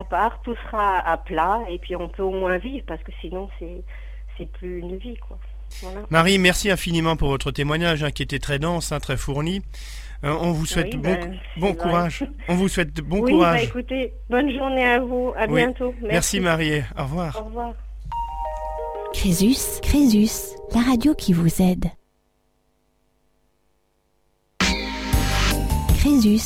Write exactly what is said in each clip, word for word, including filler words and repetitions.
part, tout sera à plat et puis on peut au moins vivre parce que sinon c'est c'est plus une vie, quoi. Voilà. Marie, merci infiniment pour votre témoignage hein, qui était très dense, hein, très fourni. Euh, on vous souhaite Oui, bon, ben, bon c'est vrai. courage. On vous souhaite bon Oui, courage. bah écoutez, bonne journée à vous. À Oui. bientôt. Merci. Merci. Marie. Au revoir. Au revoir. Crésus, Crésus, la radio qui vous aide. Crésus.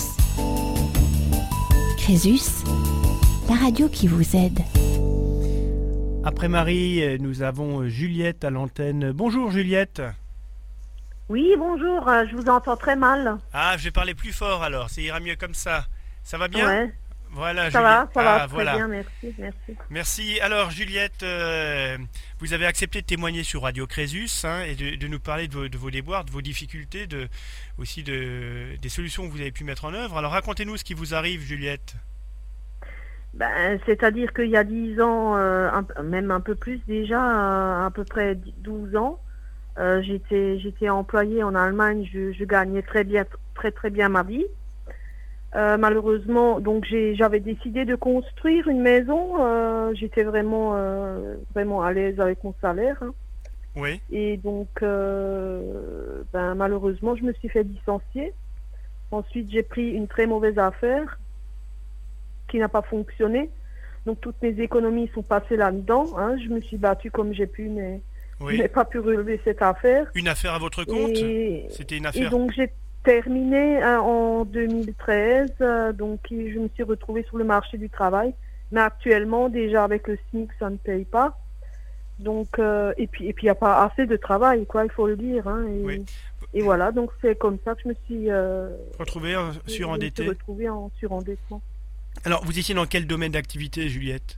Crésus, la radio qui vous aide. Après Marie, nous avons Juliette à l'antenne. Bonjour Juliette. Oui, bonjour, euh, je vous entends très mal. Ah, je vais parler plus fort alors, ça ira mieux comme ça. Ça va bien? Ouais. Voilà, Ça Juliette. va, ça ah, va, très voilà. bien, merci, merci. Merci. Alors Juliette, euh, vous avez accepté de témoigner sur Radio Crésus hein, et de, de nous parler de vos, de vos déboires, de vos difficultés, de, aussi de, des solutions que vous avez pu mettre en œuvre. Alors racontez-nous ce qui vous arrive Juliette. Ben, c'est-à-dire qu'il y a dix ans, euh, un, même un peu plus déjà, euh, à peu près douze ans, euh, j'étais, j'étais employée en Allemagne, je, je gagnais très bien, très très bien ma vie. Euh, malheureusement, donc j'ai, j'avais décidé de construire une maison. Euh, j'étais vraiment, euh, vraiment à l'aise avec mon salaire. Hein. Oui. Et donc, euh, ben, malheureusement, je me suis fait licencier. Ensuite, j'ai pris une très mauvaise affaire qui n'a pas fonctionné. Donc, toutes mes économies sont passées là-dedans. Hein. Je me suis battue comme j'ai pu, mais Oui. je n'ai pas pu relever cette affaire. Une affaire à votre compte? Et, C'était une et affaire. donc, j'ai terminé hein, en deux mille treize. Euh, donc, je me suis retrouvée sur le marché du travail. Mais actuellement, déjà avec le S M I C, ça ne paye pas. Donc, euh, et puis, et puis, il n'y a pas assez de travail, quoi, il faut le dire. Hein, et, Oui. et voilà, donc c'est comme ça que je me suis euh, Retrouvé euh, surendetté. je me suis retrouvée en surendettement. Alors, vous étiez dans quel domaine d'activité, Juliette?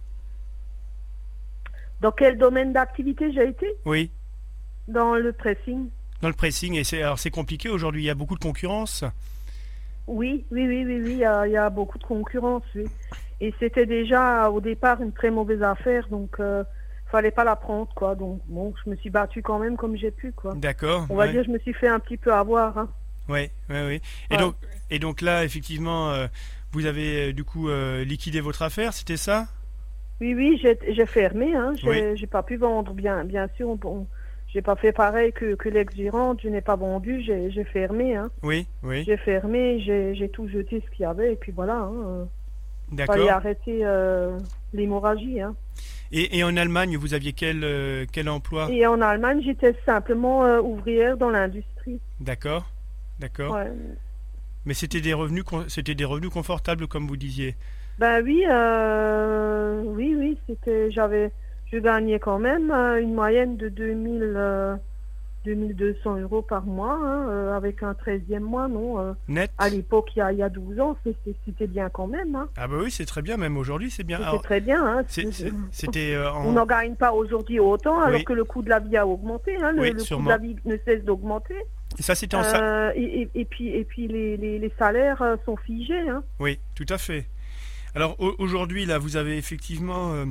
Dans quel domaine d'activité j'ai été? Oui, Dans le pressing. dans le pressing. Et c'est, alors, c'est compliqué aujourd'hui, il y a beaucoup de concurrence. Oui, oui, oui, oui, oui, il y a, il y a beaucoup de concurrence, oui. Et c'était déjà au départ une très mauvaise affaire, donc euh, fallait pas la prendre, quoi. Donc bon, je me suis battue quand même comme j'ai pu, quoi. D'accord. On va ouais. dire, je me suis fait un petit peu avoir. Hein. Oui, oui, oui. Et, Ouais. donc, et donc là, effectivement, euh, vous avez euh, du coup euh, liquidé votre affaire, c'était ça? Oui, oui, j'ai, j'ai fermé, hein. J'ai, Oui. j'ai pas pu vendre, bien, bien sûr. Bon, j'ai pas fait pareil que, que l'ex-gérante, je n'ai pas vendu, j'ai, j'ai fermé, hein. Oui, oui. J'ai fermé, j'ai, j'ai tout jeté ce qu'il y avait, et puis voilà, hein. Il D'accord. fallait arrêter euh, l'hémorragie, hein. Et, et en Allemagne, vous aviez quel, euh, quel emploi? Et en Allemagne, j'étais simplement euh, ouvrière dans l'industrie. D'accord, d'accord. Ouais. Mais c'était des revenus, con- c'était des revenus confortables, comme vous disiez. Ben oui, euh, oui, oui, c'était, j'avais, je gagnais quand même euh, une moyenne de deux mille, euh, deux mille deux cents euros par mois, hein, euh, avec un treizième mois, non. Euh, Net? à l'époque, il y a, il y a douze ans, c'était, c'était bien quand même. Hein. Ah bah oui, c'est très bien, même aujourd'hui, c'est bien. C'était Alors, très bien. Hein. c'est- c'est- c'était euh, en... On n'en gagne pas aujourd'hui autant, alors Oui. que le coût de la vie a augmenté. Hein. Le, Oui, le coût de sûrement. la vie ne cesse d'augmenter. Et ça, c'était en... sa- Euh, et, et, et puis, et puis les, les, les salaires euh, sont figés. Hein. Oui, tout à fait. Alors au- aujourd'hui, là, vous avez effectivement euh,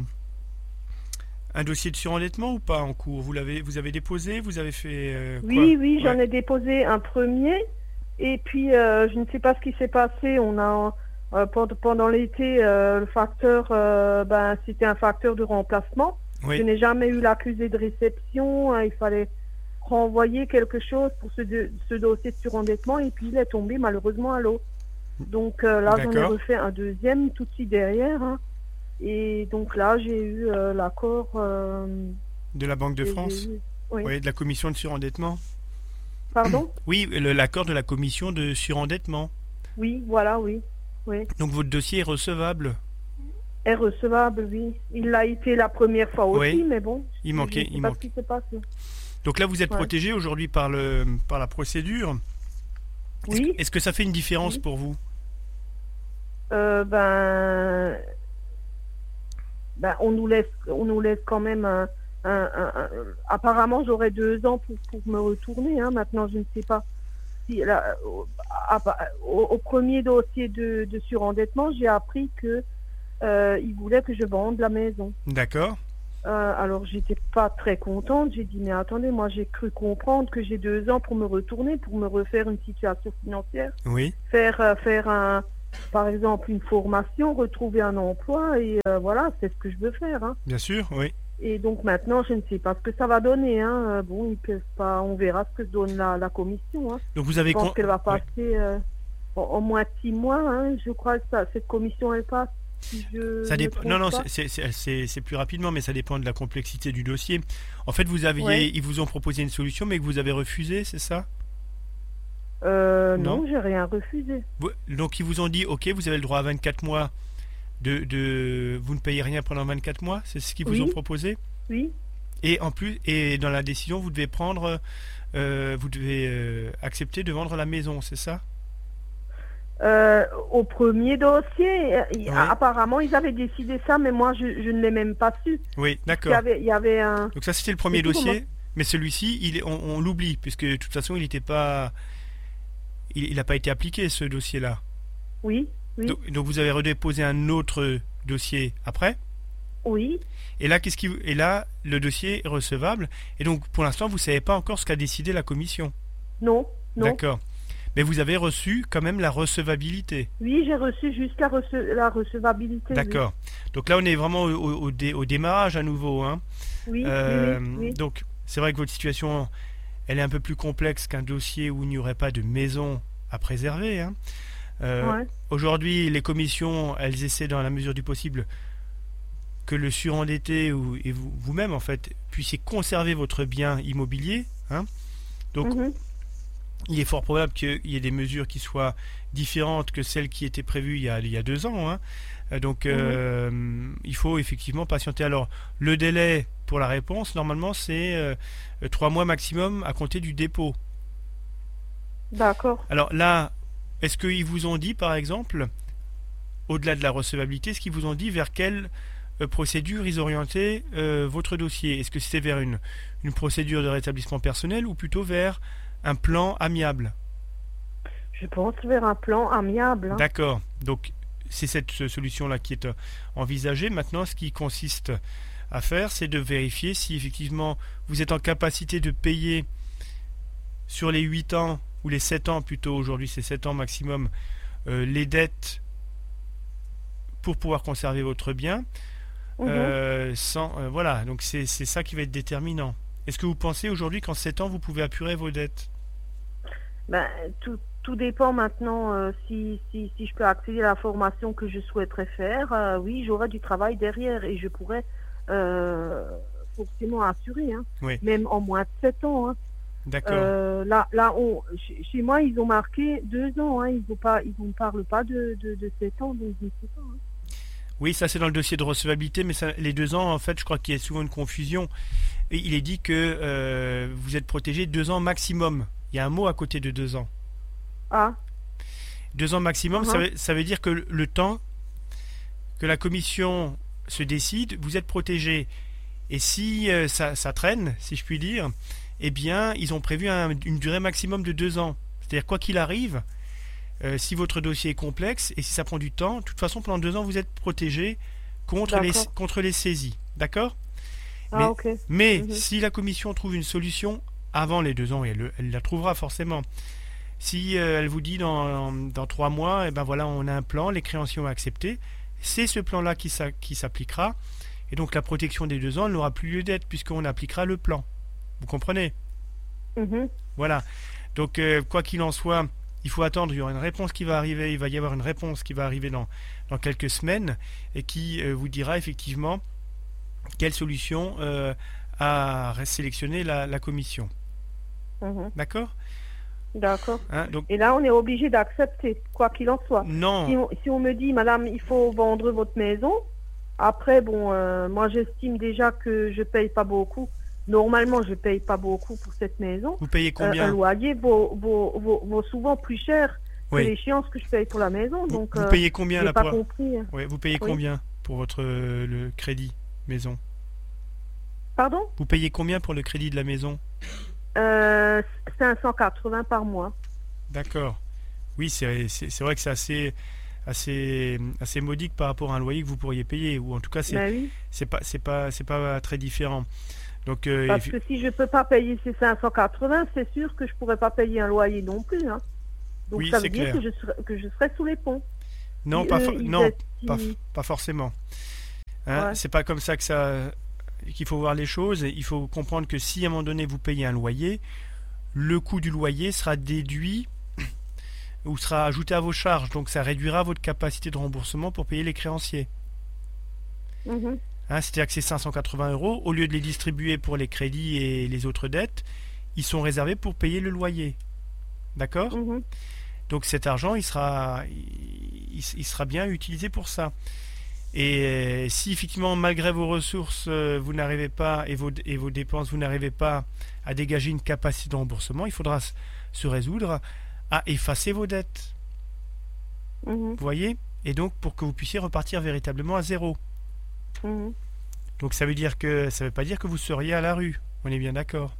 un dossier de surendettement ou pas en cours? Vous l'avez, vous avez déposé, vous avez fait euh, quoi? Oui, oui, j'en Ouais. ai déposé un premier. Et puis, euh, je ne sais pas ce qui s'est passé. On a euh, pendant, pendant l'été, euh, le facteur, euh, ben, c'était un facteur de remplacement. Oui. Je n'ai jamais eu l'accusé de réception. Hein, il fallait renvoyer quelque chose pour ce, de- ce dossier de surendettement. Et puis, il est tombé malheureusement à l'eau. Donc euh, là, j'en ai D'accord. refait un deuxième tout de suite derrière. Hein. Et donc là, j'ai eu euh, l'accord. euh, De la Banque de j'ai France? eu- Oui. Oui, de la commission de surendettement. Pardon? Oui, le- l'accord de la commission de surendettement. Oui, voilà, oui. Oui. Donc votre dossier est recevable. Est recevable, oui. Il l'a été la première fois aussi, Oui. mais bon. Il manquait, je ne sais il pas manquait. ce qui s'est passé. Donc là, vous êtes Ouais. protégé aujourd'hui par, le, par la procédure. Est-ce Oui. que, est-ce que ça fait une différence Oui. pour vous? Euh, ben, ben, on nous laisse, on nous laisse quand même un. un- un- un- apparemment, j'aurai deux ans pour, pour me retourner. Hein. Maintenant, je ne sais pas. Si, là, au, à- au- au premier dossier de, de surendettement, j'ai appris que euh, il voulait que je vende la maison. D'accord. Euh, alors, j'étais pas très contente. J'ai dit, mais attendez, moi, j'ai cru comprendre que j'ai deux ans pour me retourner, pour me refaire une situation financière, Oui. faire, euh, faire un, par exemple, une formation, retrouver un emploi, et euh, voilà, c'est ce que je veux faire. Hein. Bien sûr, oui. Et donc maintenant, je ne sais pas ce que ça va donner. Hein. Euh, Bon, ils peuvent pas, on verra ce que donne la, la commission. Hein. Donc vous avez... Je pense con- qu'elle va ouais. passer euh, au, au moins six mois. Hein. Je crois que ça, cette commission, elle passe. Si je Ça me dépend. trompe Non, non, pas. c'est- c'est c'est- c'est plus rapidement, mais ça dépend de la complexité du dossier. En fait, vous aviez, Ouais. ils vous ont proposé une solution, mais que vous avez refusé, c'est ça? Euh, Non. non, j'ai rien refusé. Vous- Donc ils vous ont dit, ok, vous avez le droit à vingt-quatre mois de, de, vous ne payez rien pendant vingt-quatre mois, c'est ce qu'ils vous Oui. ont proposé. Oui. Et en plus, et dans la décision, vous devez prendre, euh, vous devez euh, accepter de vendre la maison, c'est ça? Euh, au premier dossier, euh, il- Ouais. apparemment, ils avaient décidé ça, mais moi, je, je ne l'ai même pas su. Oui, Il y d'accord. avait, il y avait un... Donc ça, c'était le premier Et tout, dossier, mais celui-ci, il est- on, on l'oublie, puisque de toute façon, il n'était pas, il n'a pas été appliqué, ce dossier-là. Oui, oui, Donc, donc vous avez redéposé un autre dossier après. oui. Et là, qu'est-ce qui, et là, le dossier est recevable. Et donc, pour l'instant, vous ne savez pas encore ce qu'a décidé la commission. Non, non. D'accord. Mais vous avez reçu quand même la recevabilité. Oui, j'ai reçu juste la, rece- la recevabilité. oui. D'accord. Donc là, on est vraiment au, au- au dé- au démarrage à nouveau, hein. Oui, oui, Euh, oui, oui. Donc, c'est vrai que votre situation, elle est un peu plus complexe qu'un dossier où il n'y aurait pas de maison à préserver, hein. Euh, Ouais. Aujourd'hui, les commissions, elles essaient dans la mesure du possible que le surendetté ou, et vous, vous-même, en fait, puissiez conserver votre bien immobilier, hein. Donc, Mhm. il est fort probable qu'il y ait des mesures qui soient différentes que celles qui étaient prévues il y a, il y a deux ans, hein. Euh, Donc, euh, il faut effectivement patienter. Alors, le délai pour la réponse, normalement, c'est euh, trois mois maximum à compter du dépôt. D'accord. Alors là, est-ce qu'ils vous ont dit, par exemple, au-delà de la recevabilité, est-ce qu'ils vous ont dit vers quelle euh, procédure ils orientaient euh, votre dossier? Est-ce que c'était vers une, une procédure de rétablissement personnel ou plutôt vers un plan amiable? Je pense vers un plan amiable. Hein. D'accord. Donc, c'est cette euh, solution-là qui est euh, envisagée. Maintenant, ce qui consiste à faire, c'est de vérifier si effectivement vous êtes en capacité de payer sur les huit ans, ou les sept ans plutôt, aujourd'hui c'est sept ans maximum, euh, les dettes pour pouvoir conserver votre bien. Mhm. Euh, sans, euh, voilà, donc c'est c'est ça qui va être déterminant. Est-ce que vous pensez aujourd'hui qu'en sept ans, vous pouvez apurer vos dettes? Ben, tout, tout dépend maintenant euh, si, si, si je peux accéder à la formation que je souhaiterais faire. Euh, oui, j'aurai du travail derrière et je pourrais euh, forcément assurer. Hein. Oui. Même en moins de sept ans. Hein. D'accord. Euh, là, là on, chez, chez moi, ils ont marqué deux ans. Hein. Ils ne parlent pas de, de, de sept ans, donc je ne sais pas. Hein. Oui, ça c'est dans le dossier de recevabilité, mais ça, les deux ans, en fait, je crois qu'il y a souvent une confusion. Et il est dit que euh, vous êtes protégé deux ans maximum. Il y a un mot à côté de deux ans. Ah, Deux ans maximum, Uh-huh. ça, veut, ça veut dire que le, le temps que la commission se décide, vous êtes protégé. Et si euh, ça, ça traîne, si je puis dire, eh bien, ils ont prévu un- une durée maximum de deux ans. C'est-à-dire, quoi qu'il arrive, euh, si votre dossier est complexe et si ça prend du temps, de toute façon, pendant deux ans, vous êtes protégé contre les, D'accord. contre les saisies. D'accord? ah Mais- ok. Mais Mhm. si la commission trouve une solution avant les deux ans, et elle, le- elle la trouvera forcément, si euh, elle vous dit dans, dans trois mois, eh ben voilà, on a un plan, les créanciers ont accepté, c'est ce plan-là qui, s'a- qui s'appliquera, et donc la protection des deux ans, elle n'aura plus lieu d'être puisqu'on appliquera le plan. Vous comprenez? Mhm. Voilà. Donc, euh, quoi qu'il en soit, il faut attendre. Il y aura une réponse qui va arriver. Il va y avoir une réponse qui va arriver dans, dans quelques semaines et qui euh, vous dira effectivement quelle solution euh, a sélectionné la, la commission. Mhm. D'accord? D'accord. Hein, donc, Et là, on est obligé d'accepter, quoi qu'il en soit. non. Si on, si on me dit, madame, il faut vendre votre maison, après, bon, euh, moi, j'estime déjà que je paye pas beaucoup. Normalement, je paye pas beaucoup pour cette maison. Vous payez Euh, un combien? loyer vaut, vaut, vaut, vaut souvent plus cher que Oui. l'échéance que je paye pour la maison. Vous, Donc, vous euh, payez combien j'ai là pas pour... compris. hein. Ouais, vous payez Oui. combien pour votre euh, le crédit maison? Pardon Vous payez combien pour le crédit de la maison? euh, cinq cent quatre-vingts par mois. D'accord. Oui, c'est c'est- c'est vrai que c'est assez, assez, assez modique par rapport à un loyer que vous pourriez payer, ou en tout cas, c'est Ben oui, c'est pas, c'est pas, c'est pas très différent. Donc, euh, parce effi- que si je peux pas payer ces cinq cent quatre-vingts, c'est sûr que je pourrais pas payer un loyer non plus. Hein. Donc Oui, ça c'est veut dire clair. que je, serai, que je serai sous les ponts. Non, Ils- pas, eux, for- ils non estiment- pas, pas forcément. Hein, Ouais. c'est pas comme ça que ça qu'il faut voir les choses. Il faut comprendre que si à un moment donné vous payez un loyer, le coût du loyer sera déduit ou sera ajouté à vos charges. Donc ça réduira votre capacité de remboursement pour payer les créanciers. Mhm. Hein, c'est-à-dire que ces cinq cent quatre-vingts euros, au lieu de les distribuer pour les crédits et les autres dettes, ils sont réservés pour payer le loyer. D'accord ? Mhm. Donc cet argent, il sera, il, il sera bien utilisé pour ça. Et euh, si effectivement, malgré vos ressources, euh, vous n'arrivez pas, et vos, et vos dépenses, vous n'arrivez pas à dégager une capacité de remboursement, il faudra s- se résoudre à effacer vos dettes. Mhm. Vous voyez ? Et donc, pour que vous puissiez repartir véritablement à zéro. Mhm. Donc ça veut dire que ça veut pas dire que vous seriez à la rue. On est bien d'accord.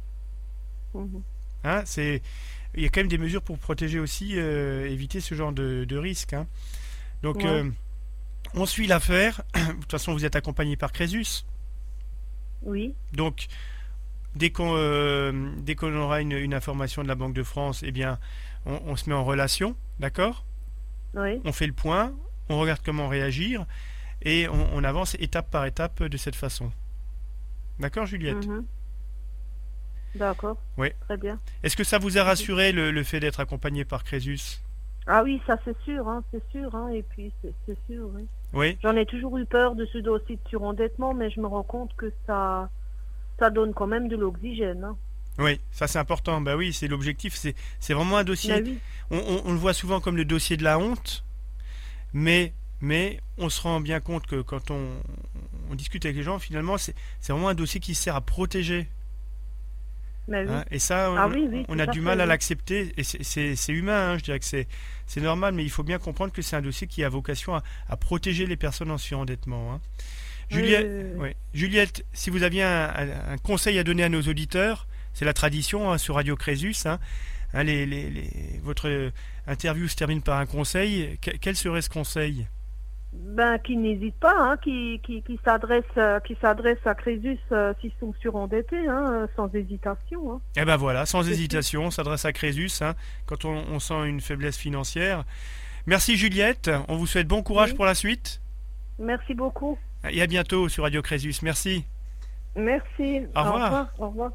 Mhm. Hein, c'est, il y a quand même des mesures pour protéger aussi, euh, éviter ce genre de, de risque. Hein. Donc, Ouais. euh, on suit l'affaire. De toute façon, vous êtes accompagné par Crésus. Oui. Donc, dès qu'on, euh, dès qu'on aura une, une information de la Banque de France, eh bien, on, on se met en relation, d'accord ? Oui. On fait le point, on regarde comment réagir, et on, on avance étape par étape de cette façon. D'accord, Juliette ? Mhm. D'accord. Oui. Très bien. Est-ce que ça vous a rassuré le, le fait d'être accompagné par Crésus ? Ah oui, ça c'est sûr, hein, c'est sûr, hein, et puis c'est c'est sûr, oui. Oui. J'en ai toujours eu peur de ce dossier de surendettement, mais je me rends compte que ça, ça donne quand même de l'oxygène. Hein. Oui, ça c'est important. Bah oui, c'est l'objectif. C'est, c'est vraiment un dossier. Mais oui. On, on- on le voit souvent comme le dossier de la honte, mais, mais on se rend bien compte que quand on, on discute avec les gens, finalement, c'est, c'est vraiment un dossier qui sert à protéger. Mais oui. Hein. Et ça, on, Ah oui, oui, on tout a à du fait, mal à oui. l'accepter. Et c'est, c'est- c'est humain, hein, je dirais que c'est, c'est normal, mais il faut bien comprendre que c'est un dossier qui a vocation à, à protéger les personnes en surendettement. Hein. Oui, Juliette, oui, oui, oui. ouais. Juliette, si vous aviez un, un- un conseil à donner à nos auditeurs, c'est la tradition hein, sur Radio Crésus. Hein, Hein, les- les- les- votre euh, interview se termine par un conseil. Que- quel serait ce conseil ? Ben, qui n'hésite pas, hein, qui, qui, qui s'adresse euh, qui s'adresse à Crésus euh, s'ils sont surendettés, hein, euh, sans hésitation. Hein. Eh ben voilà, sans C'est hésitation, on s'adresse à Crésus hein, quand on, on sent une faiblesse financière. Merci Juliette, on vous souhaite bon courage Oui. pour la suite. Merci beaucoup. Et à bientôt sur Radio Crésus. Merci. Merci. Au revoir. Au revoir.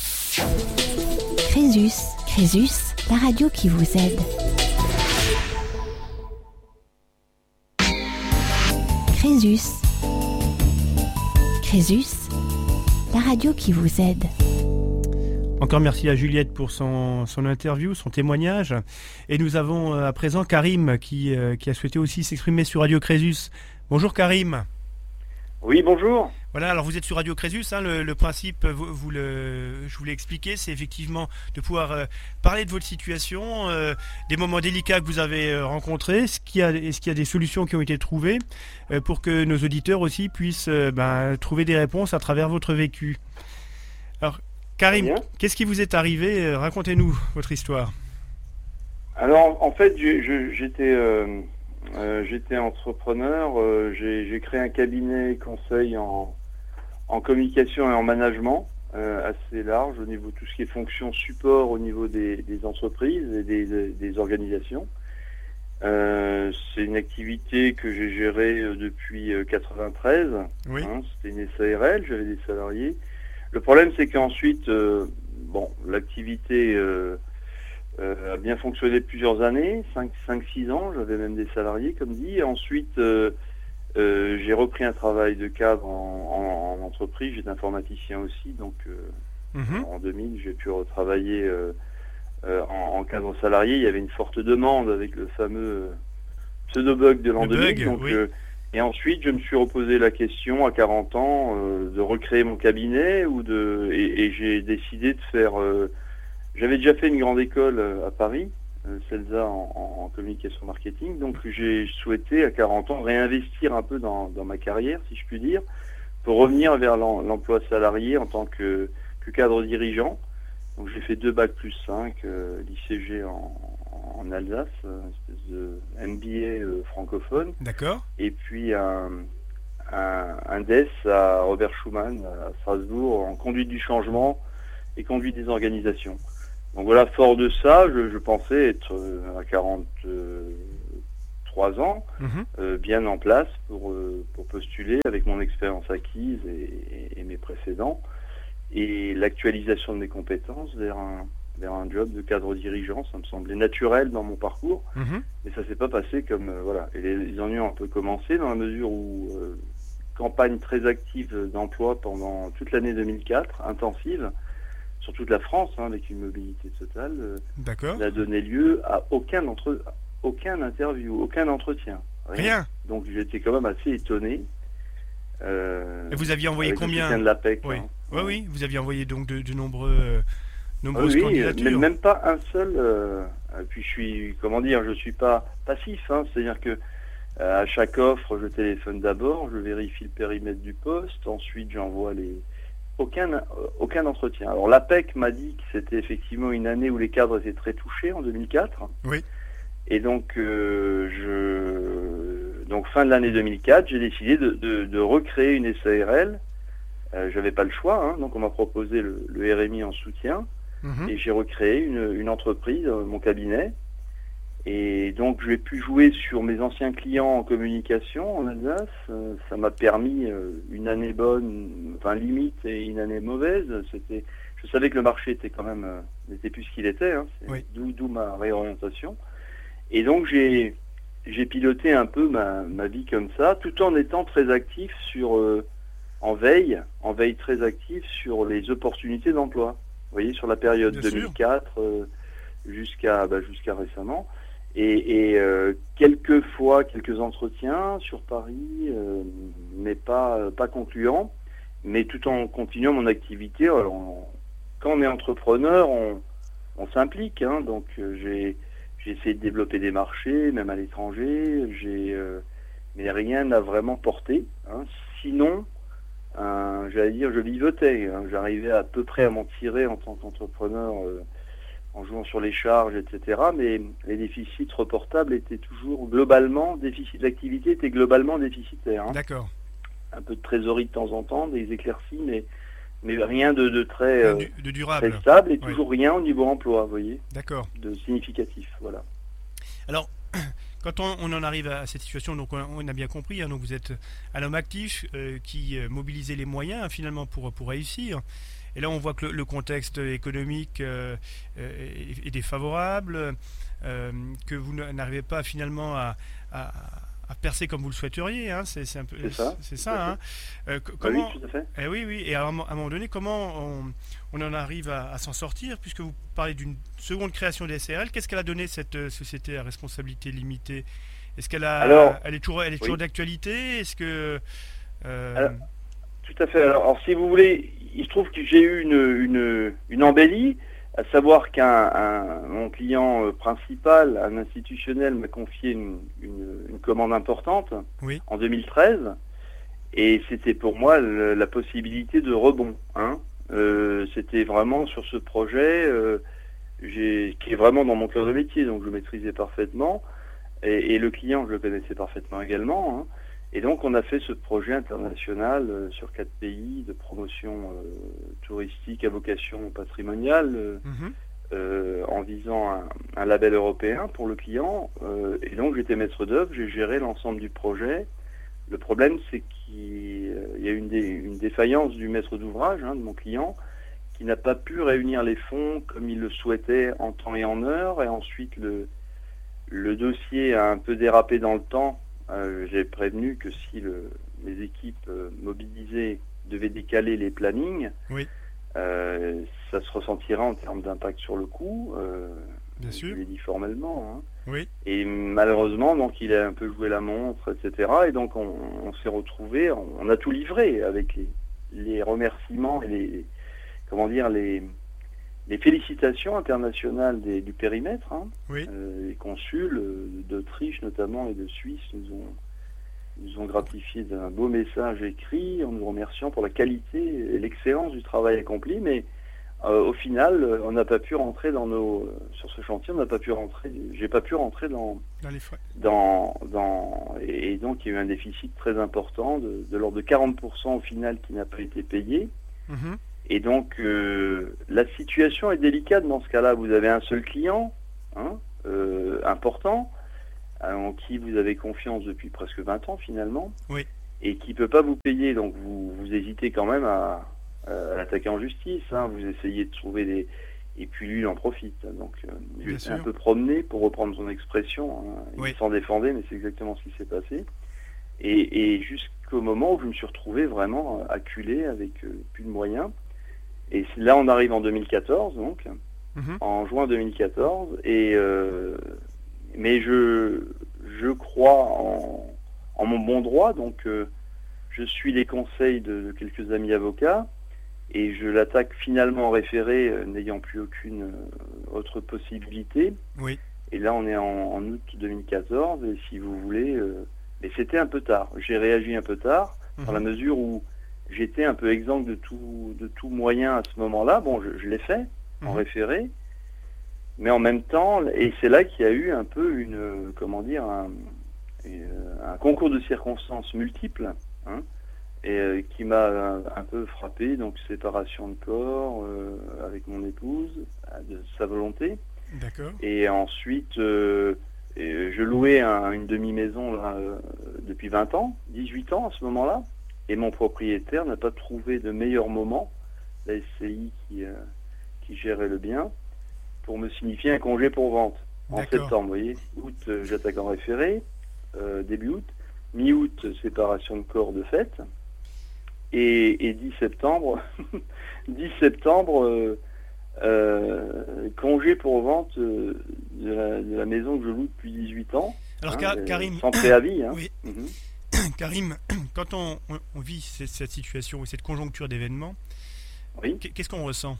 Crésus, Crésus, la radio qui vous aide. Crésus. Crésus, la radio qui vous aide. Encore merci à Juliette pour son, son interview, son témoignage. Et nous avons euh, à présent Karim qui, euh, qui a souhaité aussi s'exprimer sur Radio Crésus. Bonjour Karim. Oui, bonjour. Voilà, alors vous êtes sur Radio Crésus, hein, le, le principe, vous, vous le, je vous l'ai expliqué, c'est effectivement de pouvoir euh, parler de votre situation, euh, des moments délicats que vous avez euh, rencontrés, ce qu'il y a, est-ce qu'il y a des solutions qui ont été trouvées euh, pour que nos auditeurs aussi puissent euh, ben, trouver des réponses à travers votre vécu. Alors, Karim, Très bien. qu'est-ce qui vous est arrivé ? Euh, Racontez-nous votre histoire. Alors, en fait, je- je- j'étais euh, euh, j'étais entrepreneur. euh, j'ai j'ai créé un cabinet conseil en, en communication et en management euh, assez large au niveau de tout ce qui est fonction support au niveau des, des entreprises et des, des- des organisations. Euh, C'est une activité que j'ai gérée euh, depuis euh, quatre-vingt-treize. Oui. Hein, c'était une S A R L, j'avais des salariés. Le problème, c'est qu'ensuite, euh, bon, l'activité euh, euh, a bien fonctionné plusieurs années, cinq six ans, j'avais même des salariés, comme dit. Et ensuite, euh, euh, j'ai repris un travail de cadre en, en- en entreprise, j'étais informaticien aussi, donc euh, Mhm. en deux mille, j'ai pu retravailler euh, euh, en, en cadre salarié. Il y avait une forte demande avec le fameux pseudo-bug de l'an Le deux mille. bug, donc, oui. euh, et ensuite, je me suis reposé la question à quarante ans euh, de recréer mon cabinet ou de et, et j'ai décidé de faire. euh, J'avais déjà fait une grande école euh, à Paris, euh, CELSA en, en- en communication marketing, donc j'ai souhaité à quarante ans réinvestir un peu dans, dans ma carrière, si je puis dire, pour revenir vers l'em- l'emploi salarié en tant que, que cadre dirigeant. Donc j'ai fait deux bacs plus cinq, euh, l'I C G en, en Alsace, une espèce de M B A euh, francophone, D'accord. et puis un, un, un D E S à Robert Schuman à Strasbourg en conduite du changement et conduite des organisations. Donc voilà, fort de ça, je, je pensais être euh, à quarante-trois trois ans, Mhm. euh, bien en place pour, euh, pour postuler avec mon expérience acquise et, et- et mes précédents, et l'actualisation de mes compétences vers un, vers un job de cadre dirigeant. Ça me semblait naturel dans mon parcours, Mhm. mais ça s'est pas passé comme... euh, voilà. Et les, les ennuis ont un peu commencé dans la mesure où... euh, campagne très active d'emploi pendant toute l'année deux mille quatre, intensive, sur toute la France, hein, avec une mobilité totale, euh, D'accord. n'a donné lieu à aucun, entre, aucun interview, aucun entretien. Rien. Donc j'étais quand même assez étonné. Euh, Et vous aviez envoyé avec le combien? soutien de l'A P E C, Oui. hein. Oui, oui, vous aviez envoyé donc de, de nombreux, euh, Ah nombreuses oui, mais candidatures. même pas un seul. euh, et puis je suis, comment dire, je suis pas passif, hein, c'est-à-dire que euh, à chaque offre, je téléphone d'abord, je vérifie le périmètre du poste, ensuite j'envoie les aucun euh, aucun entretien. Alors l'A P E C m'a dit que c'était effectivement une année où les cadres étaient très touchés en deux mille quatre. Oui. Et donc euh, je donc fin de l'année deux mille quatre, j'ai décidé de, de, de recréer une S A R L. Euh, j'avais pas le choix, hein, donc on m'a proposé le, le R M I en soutien. Mhm. Et j'ai recréé une, une entreprise, euh, mon cabinet. Et donc j'ai pu jouer sur mes anciens clients en communication en Alsace. Euh, ça m'a permis euh, une année bonne, enfin limite, et une année mauvaise. C'était, je savais que le marché était quand même euh, n'était plus ce qu'il était. Hein. C'est Oui. d'où, d'où ma réorientation. Et donc j'ai j'ai piloté un peu ma, ma vie comme ça, tout en étant très actif sur euh, en veille, en veille très active sur les opportunités d'emploi. Vous voyez, sur la période Bien deux mille quatre euh, jusqu'à bah, jusqu'à récemment. Et, et euh, quelques fois, quelques entretiens sur Paris, euh, mais pas pas concluants, mais tout en continuant mon activité. Alors, on- quand on est entrepreneur, on, on s'implique, hein, donc euh, j'ai j'ai essayé de développer des marchés, même à l'étranger, j'ai euh, mais rien n'a vraiment porté. Hein. Sinon, euh, j'allais dire, je vivotais. Hein. J'arrivais à peu près à m'en tirer en tant qu'entrepreneur. Euh, en jouant sur les charges, et cetera. Mais les déficits reportables étaient toujours globalement, déficit d'activité était globalement déficitaire. Hein. D'accord. Un peu de trésorerie de temps en temps, des éclaircies, mais, mais rien de, de très, Rien euh, du- de très durable. stable et Oui. toujours rien au niveau emploi, vous voyez, D'accord. de significatif. Voilà. Alors, quand on, on en arrive à cette situation, donc on, on a bien compris, hein, donc vous êtes un homme actif euh, qui euh, mobilisait les moyens hein, finalement pour, pour réussir. Et là, on voit que le, le contexte économique euh, euh, est, est défavorable, euh, que vous n'arrivez pas finalement à, à, à percer comme vous le souhaiteriez. Hein, c'est, c'est un peu, C'est ça, c'est tout ça. à hein. Euh, c- Bah comment, oui, tout à fait. eh oui, oui. Et à un, mo- à un moment donné, comment on, on en arrive à, à s'en sortir, puisque vous parlez d'une seconde création des S A R L. Qu'est-ce qu'elle a donné cette euh, société à responsabilité limitée? Est-ce qu'elle a, Alors, elle est toujours, elle est toujours oui. d'actualité? Est-ce que euh, Alors, Tout à fait. Alors, alors, si vous voulez, il se trouve que j'ai eu une, une, une embellie, à savoir qu'un un- mon client euh, principal, un institutionnel, m'a confié une, une, une commande importante Oui. en deux mille treize, et c'était pour moi le- la possibilité de rebond. Hein. Euh, c'était vraiment sur ce projet euh, j'ai, qui est vraiment dans mon cœur de métier, donc je maîtrisais parfaitement, et, et le client, je le connaissais parfaitement également. Hein. Et donc on a fait ce projet international euh, sur quatre pays de promotion euh, touristique à vocation patrimoniale euh, mhm. euh, en visant un, un label européen pour le client. Euh, et donc j'étais maître d'œuvre, j'ai géré l'ensemble du projet. Le problème c'est qu'il euh, y a une, dé, une défaillance du maître d'ouvrage, hein, de mon client, qui n'a pas pu réunir les fonds comme il le souhaitait en temps et en heure. Et ensuite le, le dossier a un peu dérapé dans le temps. Euh, j'ai prévenu que si le, les équipes euh, mobilisées devaient décaler les plannings, Oui. euh, ça se ressentira en termes d'impact sur le coût. Euh, Bien sûr. Je l'ai dit formellement. Hein. Oui. Et malheureusement, donc il a un peu joué la montre, et cetera. Et donc on, on s'est retrouvé, on, on a tout livré avec les, les remerciements et les, comment dire, les les félicitations internationales des, du périmètre. Hein. Oui. Euh, les consuls euh, d'Autriche notamment et de Suisse nous ont, nous ont gratifié d'un beau message écrit en nous remerciant pour la qualité et l'excellence du travail accompli. Mais euh, au final, euh, on n'a pas pu rentrer dans nos... Euh, sur ce chantier, on n'a pas pu rentrer... J'ai pas pu rentrer dans... Dans les frais. dans, dans et, et donc il y a eu un déficit très important de, de l'ordre de quarante pour cent au final qui n'a pas été payé. Mhm. Et donc, euh, la situation est délicate dans ce cas-là. Vous avez un seul client, hein, euh, important, en qui vous avez confiance depuis presque vingt ans finalement, Oui. et qui ne peut pas vous payer, donc vous, vous hésitez quand même à, à l'attaquer en justice, hein. Vous essayez de trouver des... Et puis lui, il en profite. Donc, euh, je Bien suis sûr. un peu promené, pour reprendre son expression. Hein. Il Oui. s'en défendait, mais c'est exactement ce qui s'est passé. Et, et jusqu'au moment où je me suis retrouvé vraiment acculé, avec euh, plus de moyens. Et là, on arrive en deux mille quatorze, donc, Mhm. en juin deux mille quatorze. Et, euh, mais je, je crois en, en mon bon droit, donc euh, je suis les conseils de, de quelques amis avocats. Et je l'attaque finalement en référé, euh, n'ayant plus aucune euh, autre possibilité. Oui. Et là, on est en, en août deux mille quatorze, et si vous voulez... Euh, mais c'était un peu tard. J'ai réagi un peu tard, Mhm. dans la mesure où j'étais un peu exempt de tout, de tout moyen à ce moment-là. Bon, je, je l'ai fait, en Mhm. référé. Mais en même temps, et c'est là qu'il y a eu un peu une... euh, comment dire un, une- un concours de circonstances multiples, hein, et euh, qui m'a un, un peu frappé, donc séparation de corps euh, avec mon épouse, de sa volonté, D'accord. et ensuite euh, et je louais un- une demi-maison là, euh, depuis vingt ans, dix-huit ans à ce moment-là, et mon propriétaire n'a pas trouvé de meilleur moment, la S C I qui, euh, qui gérait le bien, pour me signifier un congé pour vente en D'accord. septembre, vous voyez. Août, euh, j'attaque en référé, euh, début août, mi-août, séparation de corps de fait. Et, et dix septembre, dix septembre, euh, euh, congé pour vente euh, de, la, de la maison que je loue depuis dix-huit ans. Alors, hein, Ka- euh, Karim, sans préavis. Hein. Oui. Mhm. Karim, quand on, on- on vit cette, cette situation ou cette conjoncture d'événements, Oui. qu'est- qu'est-ce qu'on ressent?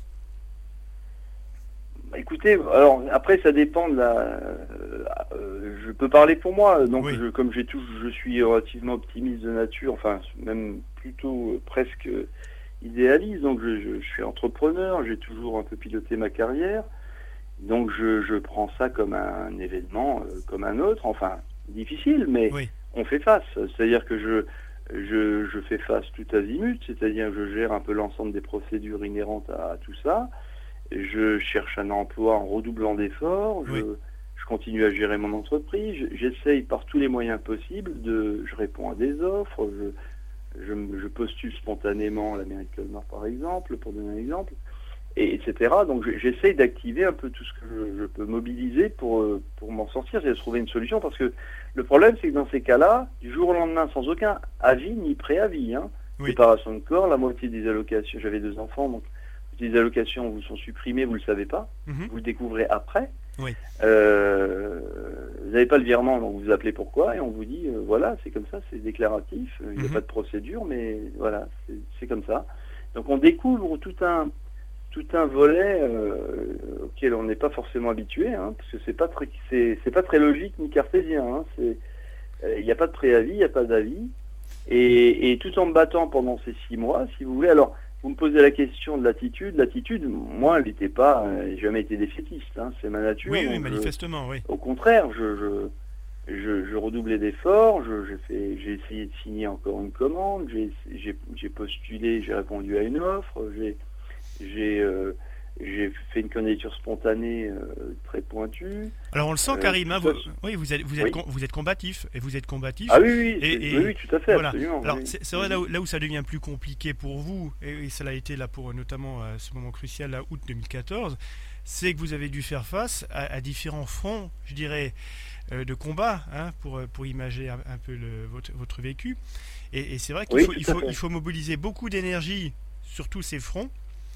Bah, écoutez, alors après ça dépend de la. euh, euh, je peux parler pour moi, donc Oui. je, comme j'ai tout, je suis relativement optimiste de nature, enfin même plutôt euh, presque euh, idéaliste, donc je, je- je suis entrepreneur, j'ai toujours un peu piloté ma carrière, donc je, je prends ça comme un événement, euh, comme un autre, enfin difficile, mais Oui. on fait face, c'est-à-dire que je, je, je fais face tout azimut, c'est-à-dire que je gère un peu l'ensemble des procédures inhérentes à, à tout ça. Je cherche un emploi en redoublant d'efforts, je, Oui. je continue à gérer mon entreprise, je- j'essaye par tous les moyens possibles, de, je réponds à des offres, je, je, me- je postule spontanément à la mairie de Colmar par exemple, pour donner un exemple, et, etc. Donc je- j'essaye d'activer un peu tout ce que je, je peux mobiliser pour, euh, pour m'en sortir, c'est de trouver une solution, parce que le problème c'est que dans ces cas-là, du jour au lendemain, sans aucun avis ni préavis, hein, Oui. séparation de corps, la moitié des allocations, j'avais deux enfants, donc les allocations vous sont supprimées, vous ne le savez pas, Mhm. vous le découvrez après. Oui. Euh, vous n'avez pas le virement, donc vous appelez pourquoi, et on vous dit, euh, voilà, c'est comme ça, c'est déclaratif, il n'y a Mhm. pas de procédure, mais voilà, c'est c'est comme ça. Donc on découvre tout un tout un volet euh, auquel on n'est pas forcément habitué, hein, parce que c'est pas très c'est c'est pas très logique ni cartésien. Hein, c'est euh, il n'y a pas de préavis, il n'y a pas d'avis, et, et tout en me battant pendant ces six mois, si vous voulez. Alors vous me posez la question de l'attitude. L'attitude, moi, elle n'était pas, euh, j'ai jamais été défaitiste. Hein, c'est ma nature. Oui, oui, donc je- manifestement, oui. au contraire, je, je, je, je redoublais d'efforts, je, j'ai fait- j'ai essayé de signer encore une commande, j'ai, j'ai, j'ai postulé, j'ai répondu à une offre, j'ai, j'ai, euh, j'ai fait une candidature spontanée euh, très pointue. Alors on le sent, Euh, Karim, hein, tout vous, ça, oui, vous êtes, vous êtes, Oui. com- vous êtes combatif, et vous êtes combatif. Ah oui, oui, Et- c'est- et- oui, oui, tout à fait, voilà. absolument. Alors oui. c'est c'est vrai là où, là où ça devient plus compliqué pour vous, et, et ça l'a été là pour notamment à ce moment crucial, là, août deux mille quatorze, c'est que vous avez dû faire face à, à différents fronts, je dirais, euh, de combat, hein, pour, euh, pour imager un, un peu le, votre, votre vécu. Et, et c'est vrai qu'il Oui, faut, tout il à faut, fait. il faut mobiliser beaucoup d'énergie sur tous ces fronts.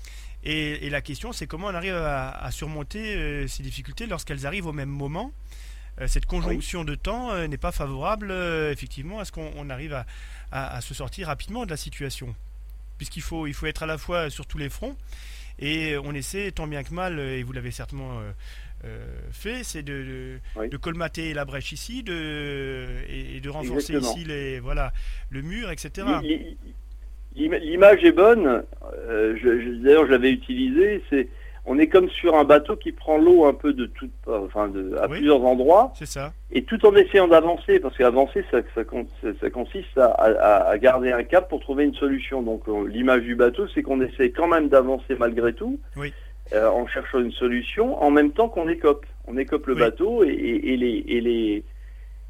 Et, et la question, c'est comment on arrive à, à surmonter euh, ces difficultés lorsqu'elles arrivent au même moment. Euh, cette conjonction de temps euh, n'est pas favorable, euh, effectivement, à ce qu'on on arrive à, à- à se sortir rapidement de la situation. Puisqu'il faut, il faut être à la fois sur tous les fronts, et on essaie, tant bien que mal, et vous l'avez certainement euh, euh, fait, c'est de, de, Oui. de colmater la brèche ici, de, et, et de renforcer Exactement. ici les, voilà, le mur, et cetera. L'i- l'i- l'ima- L'image est bonne. euh, je- je- D'ailleurs, je l'avais utilisée. C'est, on est comme sur un bateau qui prend l'eau un peu de tout, enfin, de, à Oui. plusieurs endroits, C'est ça. et tout en essayant d'avancer, parce qu'avancer, ça, ça, con- ça- ça consiste à, à- à garder un cap pour trouver une solution. Donc, euh, l'image du bateau, c'est qu'on essaie quand même d'avancer malgré tout, Oui. euh, en cherchant une solution, en même temps qu'on écope. On écope le Oui. bateau et, et- et les, et les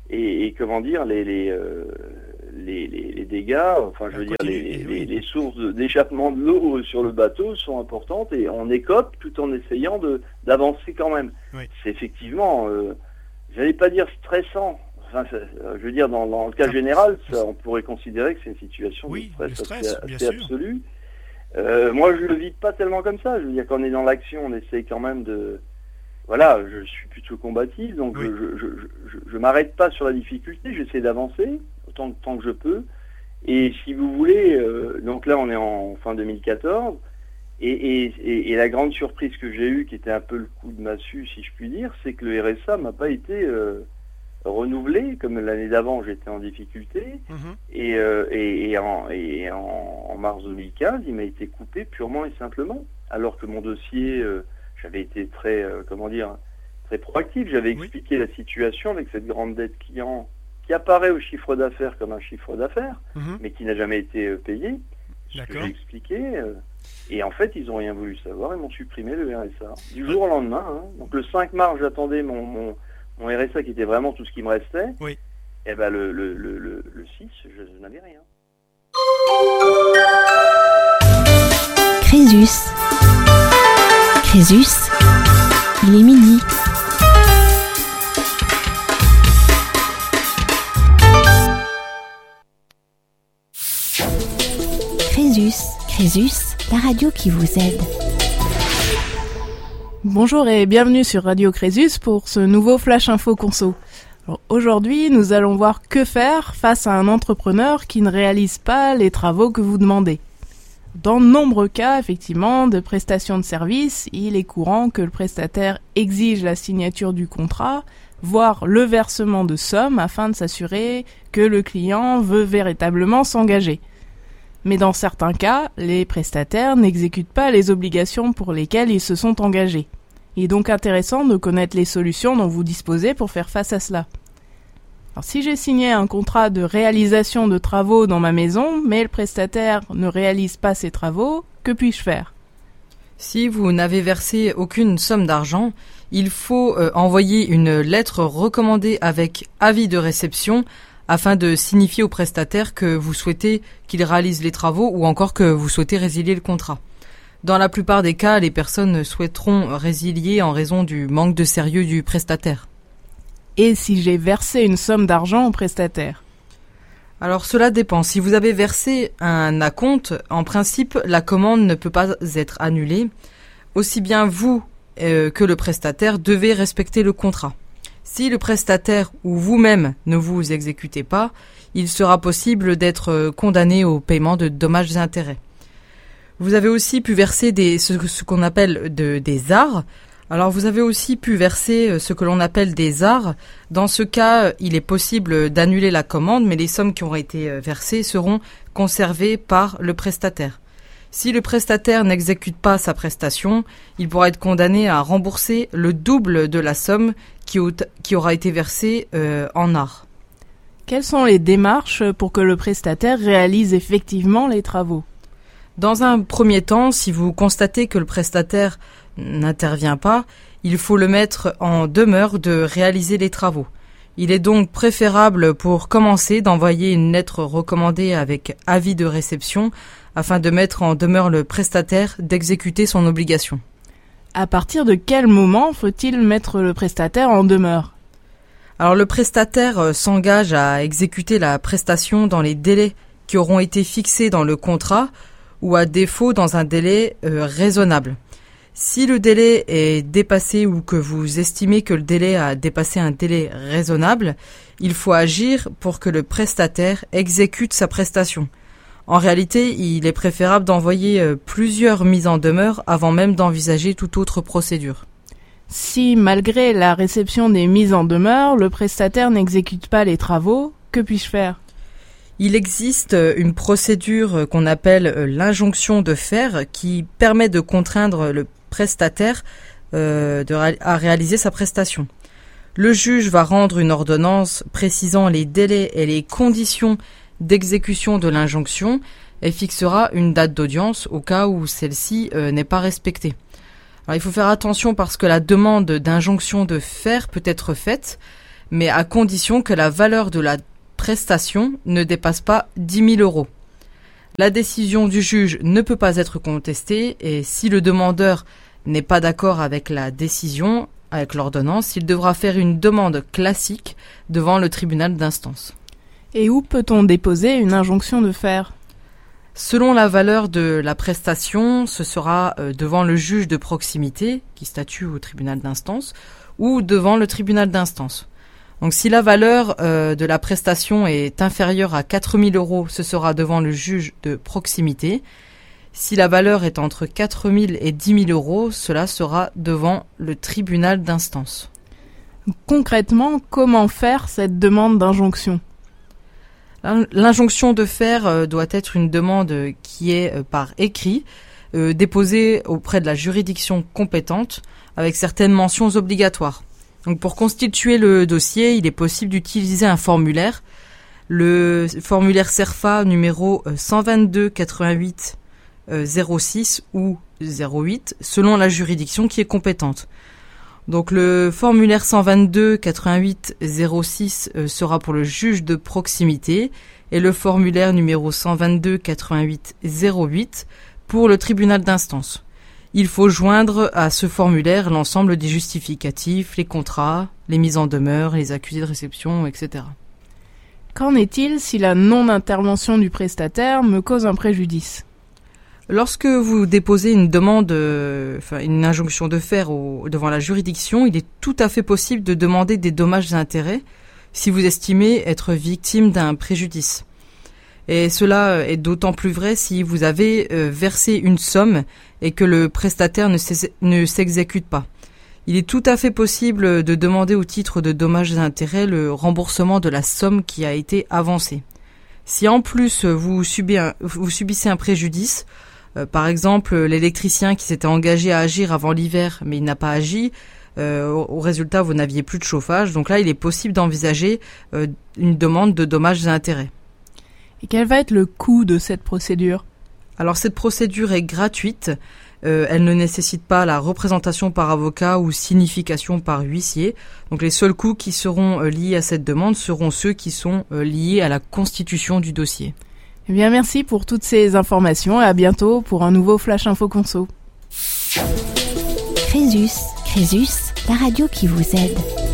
et, et comment dire, les les, euh, les, les, les dégâts, enfin je veux dire, les, les, les sources d'échappement de l'eau sur le bateau sont importantes et on écope tout en essayant de d'avancer quand même. Oui. C'est effectivement, euh, j'allais pas dire stressant. Enfin, ça, je veux dire, dans, dans le cas général, ça, on pourrait considérer que c'est une situation oui, de stress, de stress assez, bien assez sûr. absolue. Euh, moi, je le vis pas tellement comme ça. Je veux dire, quand on est dans l'action, on essaye quand même de... Voilà, je suis plutôt combatif, donc oui. je je, je, je, je m'arrête pas sur la difficulté, j'essaie d'avancer autant, autant que je peux. Et si vous voulez, euh, donc là, on est en fin deux mille quatorze, et, et, et, et la grande surprise que j'ai eue, qui était un peu le coup de massue, si je puis dire, c'est que le R S A m'a pas été... Euh, renouvelé, comme l'année d'avant j'étais en difficulté, Mm-hmm. et, euh, et, et, en, et en, en mars deux mille quinze il m'a été coupé purement et simplement, alors que mon dossier, euh, j'avais été très, euh, comment dire, très proactif, j'avais Oui. expliqué la situation avec cette grande dette client qui apparaît au chiffre d'affaires comme un chiffre d'affaires, Mm-hmm. mais qui n'a jamais été euh, payé, ce que D'accord. j'ai expliqué, euh, et en fait ils n'ont rien voulu savoir, ils m'ont supprimé le R S A, du jour au lendemain, hein. Donc le cinq mars j'attendais mon, mon Mon R S A qui était vraiment tout ce qui me restait, Oui. et ben le, le, le, le, le six, je, je n'avais rien. Crésus. Crésus, il est midi. Crésus, Crésus, la radio qui vous aide. Bonjour et bienvenue sur Radio Crésus pour ce nouveau Flash Info Conso. Alors aujourd'hui, nous allons voir que faire face à un entrepreneur qui ne réalise pas les travaux que vous demandez. Dans de nombreux cas, effectivement, de prestations de services, il est courant que le prestataire exige la signature du contrat, voire le versement de sommes afin de s'assurer que le client veut véritablement s'engager. Mais dans certains cas, les prestataires n'exécutent pas les obligations pour lesquelles ils se sont engagés. Il est donc intéressant de connaître les solutions dont vous disposez pour faire face à cela. Alors, si j'ai signé un contrat de réalisation de travaux dans ma maison, mais le prestataire ne réalise pas ses travaux, que puis-je faire ? Si vous n'avez versé aucune somme d'argent, il faut euh, envoyer une lettre recommandée avec avis de réception afin de signifier au prestataire que vous souhaitez qu'il réalise les travaux ou encore que vous souhaitez résilier le contrat. Dans la plupart des cas, les personnes souhaiteront résilier en raison du manque de sérieux du prestataire. Et si j'ai versé une somme d'argent au prestataire ? Alors cela dépend. Si vous avez versé un acompte, en principe, la commande ne peut pas être annulée. Aussi bien vous euh, que le prestataire devez respecter le contrat. Si le prestataire ou vous-même ne vous exécutez pas, il sera possible d'être condamné au paiement de dommages et intérêts. Vous avez aussi pu verser des, ce, ce qu'on appelle de, des arts. Alors vous avez aussi pu verser ce que l'on appelle des arts. Dans ce cas, il est possible d'annuler la commande, mais les sommes qui auront été versées seront conservées par le prestataire. Si le prestataire n'exécute pas sa prestation, il pourra être condamné à rembourser le double de la somme qui, au, qui aura été versée euh, en arts. Quelles sont les démarches pour que le prestataire réalise effectivement les travaux ? Dans un premier temps, si vous constatez que le prestataire n'intervient pas, il faut le mettre en demeure de réaliser les travaux. Il est donc préférable pour commencer d'envoyer une lettre recommandée avec avis de réception afin de mettre en demeure le prestataire d'exécuter son obligation. À partir de quel moment faut-il mettre le prestataire en demeure ? Alors le prestataire s'engage à exécuter la prestation dans les délais qui auront été fixés dans le contrat ou à défaut dans un délai euh, raisonnable. Si le délai est dépassé ou que vous estimez que le délai a dépassé un délai raisonnable, il faut agir pour que le prestataire exécute sa prestation. En réalité, il est préférable d'envoyer euh, plusieurs mises en demeure avant même d'envisager toute autre procédure. Si, malgré la réception des mises en demeure, le prestataire n'exécute pas les travaux, que puis-je faire ? Il existe une procédure qu'on appelle l'injonction de faire qui permet de contraindre le prestataire euh, de, à réaliser sa prestation. Le juge va rendre une ordonnance précisant les délais et les conditions d'exécution de l'injonction et fixera une date d'audience au cas où celle-ci euh, n'est pas respectée. Alors, il faut faire attention parce que la demande d'injonction de faire peut être faite, mais à condition que la valeur de la prestation ne dépasse pas dix mille euros. La décision du juge ne peut pas être contestée et si le demandeur n'est pas d'accord avec la décision, avec l'ordonnance, il devra faire une demande classique devant le tribunal d'instance. Et où peut-on déposer une injonction de faire ? Selon la valeur de la prestation, ce sera devant le juge de proximité, qui statue au tribunal d'instance, ou devant le tribunal d'instance. Donc si la valeur euh, de la prestation est inférieure à quatre mille euros, ce sera devant le juge de proximité. Si la valeur est entre quatre mille et dix mille euros, cela sera devant le tribunal d'instance. Concrètement, comment faire cette demande d'injonction ? L'injonction de faire euh, doit être une demande qui est euh, par écrit, euh, déposée auprès de la juridiction compétente, avec certaines mentions obligatoires. Donc pour constituer le dossier, il est possible d'utiliser un formulaire, le formulaire CERFA numéro cent vingt-deux quatre-vingt-huit zéro six ou zéro huit, selon la juridiction qui est compétente. Donc le formulaire cent vingt-deux quatre-vingt-huit zéro six euh, sera pour le juge de proximité et le formulaire numéro cent vingt-deux quatre-vingt-huit zéro huit pour le tribunal d'instance. Il faut joindre à ce formulaire l'ensemble des justificatifs, les contrats, les mises en demeure, les accusés de réception, et cetera. Qu'en est-il si la non-intervention du prestataire me cause un préjudice ? Lorsque vous déposez une demande, euh, enfin une injonction de faire au, devant la juridiction, il est tout à fait possible de demander des dommages et intérêts si vous estimez être victime d'un préjudice. Et cela est d'autant plus vrai si vous avez euh, versé une somme et que le prestataire ne, ne s'exécute pas. Il est tout à fait possible de demander au titre de dommages et intérêts le remboursement de la somme qui a été avancée. Si en plus vous, subissez un, vous subissez un préjudice, Euh, par exemple, l'électricien qui s'était engagé à agir avant l'hiver, mais il n'a pas agi. Euh, au, au résultat, vous n'aviez plus de chauffage. Donc là, il est possible d'envisager euh, une demande de dommages et intérêts. Et quel va être le coût de cette procédure ? Alors, cette procédure est gratuite. Euh, elle ne nécessite pas la représentation par avocat ou signification par huissier. Donc, les seuls coûts qui seront euh, liés à cette demande seront ceux qui sont euh, liés à la constitution du dossier. Eh bien, merci pour toutes ces informations et à bientôt pour un nouveau Flash Info Conso. Crésus, Crésus, la radio qui vous aide.